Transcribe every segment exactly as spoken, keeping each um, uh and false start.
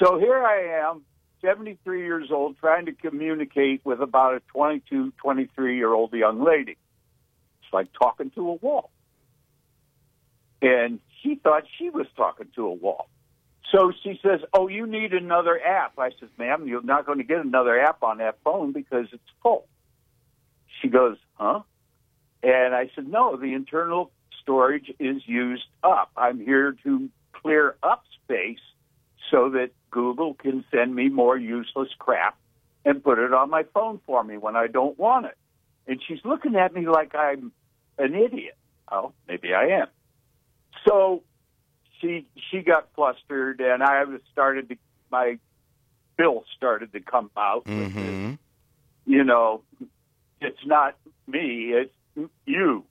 So here I am, seventy-three years old, trying to communicate with about a twenty-two, twenty-three-year-old young lady. It's like talking to a wall. And she thought she was talking to a wall. So she says, oh, you need another app. I said, ma'am, you're not going to get another app on that phone because it's full. She goes, huh? And I said, no, the internal storage is used up. I'm here to clear up space so that Google can send me more useless crap and put it on my phone for me when I don't want it. And she's looking at me like I'm an idiot. Oh, maybe I am. So she she got flustered, and I was started to, my bill started to come out. Mm-hmm. You know, it's not me, it's you.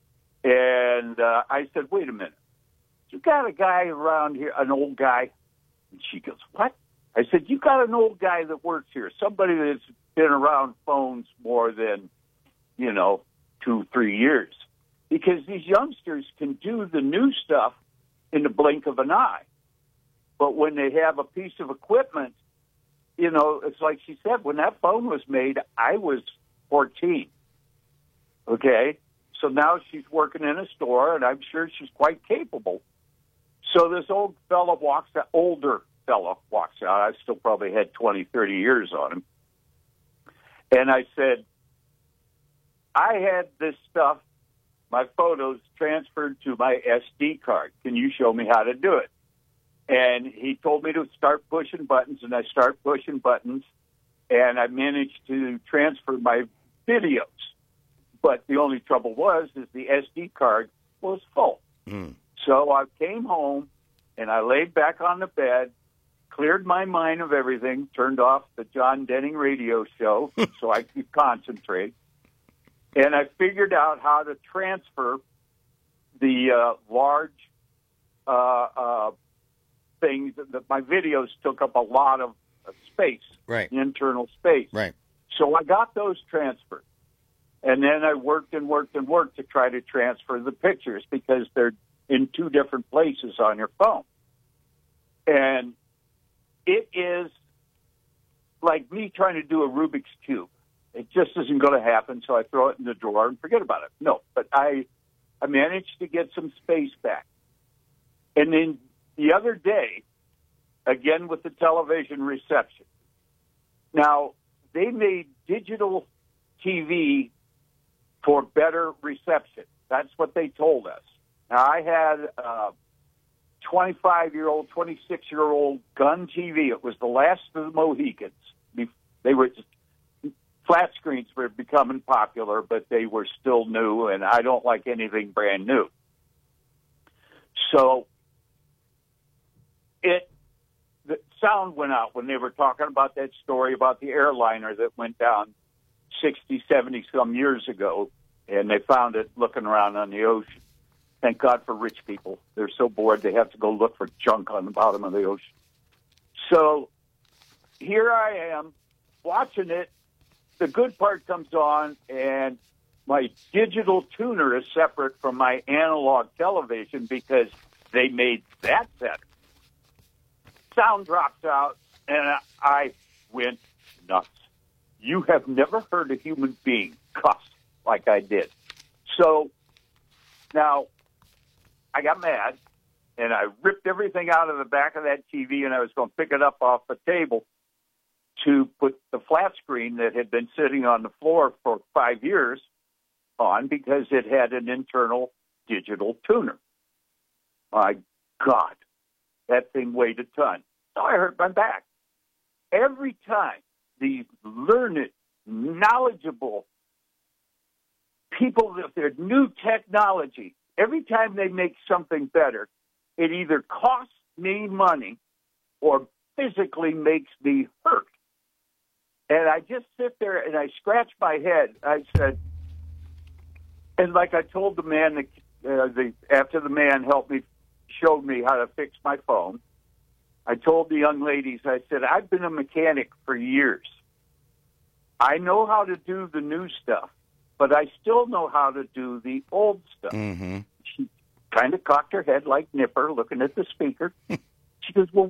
And uh, I said, wait a minute. You got a guy around here, an old guy? And she goes, what? I said, you got an old guy that works here, somebody that's been around phones more than, you know, two, three years. Because these youngsters can do the new stuff in the blink of an eye. But when they have a piece of equipment, you know, it's like she said, when that phone was made, I was fourteen. Okay? So now she's working in a store, and I'm sure she's quite capable. So this old fellow walks out, older fellow walks out. I still probably had twenty, thirty years on him. And I said, I had this stuff, my photos, transferred to my S D card. Can you show me how to do it? And he told me to start pushing buttons, and I start pushing buttons, and I managed to transfer my videos. But the only trouble was is the S D card was full. Mm. So I came home, and I laid back on the bed, cleared my mind of everything, turned off the John Denning radio show so I could concentrate, and I figured out how to transfer the uh, large uh, uh, things. That my videos took up a lot of space, right. internal space. Right. So I got those transferred. And then I worked and worked and worked to try to transfer the pictures because they're in two different places on your phone. And it is like me trying to do a Rubik's Cube. It just isn't going to happen, so I throw it in the drawer and forget about it. No, but I, I managed to get some space back. And then the other day, again with the television reception. Now, they made digital T V for better reception. That's what they told us. Now, I had a twenty-five-year-old, twenty-six-year-old gun T V. It was the last of the Mohicans. They were just, flat screens were becoming popular, but they were still new, and I don't like anything brand new. So it the sound went out when they were talking about that story about the airliner that went down sixty, seventy some years ago, and they found it looking around on the ocean. Thank God for rich people. They're so bored they have to go look for junk on the bottom of the ocean. So here I am watching it. The good part comes on, and my digital tuner is separate from my analog television because they made that better. Sound drops out, and I went nuts. You have never heard a human being cuss like I did. So now I got mad, and I ripped everything out of the back of that T V, and I was going to pick it up off the table to put the flat screen that had been sitting on the floor for five years on because it had an internal digital tuner. My God, that thing weighed a ton. So I hurt my back. Every time these learned, knowledgeable people with their new technology, every time they make something better, it either costs me money or physically makes me hurt. And I just sit there and I scratch my head. I said, and like I told the man, that, uh, the, after the man helped me, showed me how to fix my phone, I told the young ladies, I said, I've been a mechanic for years. I know how to do the new stuff, but I still know how to do the old stuff. Mm-hmm. She kind of cocked her head like Nipper looking at the speaker. She goes, well,